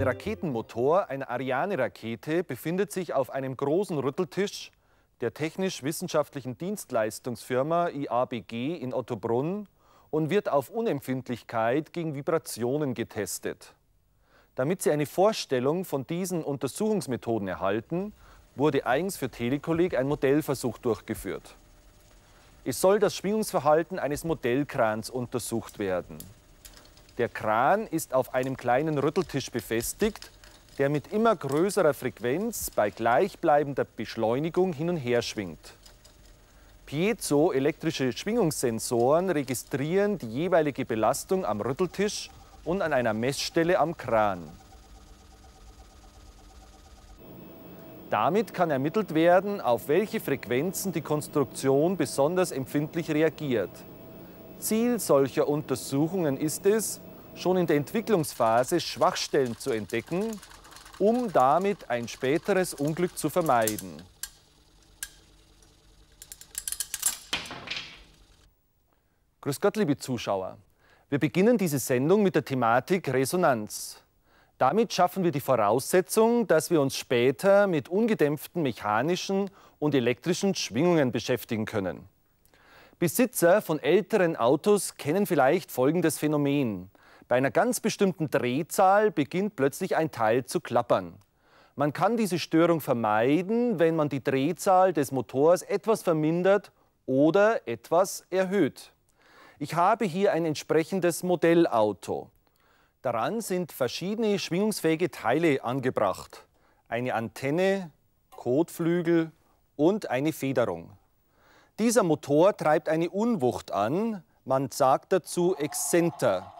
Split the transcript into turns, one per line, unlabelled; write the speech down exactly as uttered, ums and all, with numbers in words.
Raketenmotor einer Ariane-Rakete befindet sich auf einem großen Rütteltisch der technisch-wissenschaftlichen Dienstleistungsfirma I A B G in Ottobrunn und wird auf Unempfindlichkeit gegen Vibrationen getestet. Damit Sie eine Vorstellung von diesen Untersuchungsmethoden erhalten, wurde eigens für Telekolleg ein Modellversuch durchgeführt. Es soll das Schwingungsverhalten eines Modellkrans untersucht werden. Der Kran ist auf einem kleinen Rütteltisch befestigt, der mit immer größerer Frequenz bei gleichbleibender Beschleunigung hin und her schwingt. Piezoelektrische Schwingungssensoren registrieren die jeweilige Belastung am Rütteltisch und an einer Messstelle am Kran. Damit kann ermittelt werden, auf welche Frequenzen die Konstruktion besonders empfindlich reagiert. Ziel solcher Untersuchungen ist es, schon in der Entwicklungsphase Schwachstellen zu entdecken, um damit ein späteres Unglück zu vermeiden. Grüß Gott, liebe Zuschauer. Wir beginnen diese Sendung mit der Thematik Resonanz. Damit schaffen wir die Voraussetzung, dass wir uns später mit ungedämpften mechanischen und elektrischen Schwingungen beschäftigen können. Besitzer von älteren Autos kennen vielleicht folgendes Phänomen. Bei einer ganz bestimmten Drehzahl beginnt plötzlich ein Teil zu klappern. Man kann diese Störung vermeiden, wenn man die Drehzahl des Motors etwas vermindert oder etwas erhöht. Ich habe hier ein entsprechendes Modellauto. Daran sind verschiedene schwingungsfähige Teile angebracht. Eine Antenne, Kotflügel und eine Federung. Dieser Motor treibt eine Unwucht an, man sagt dazu Exzenter.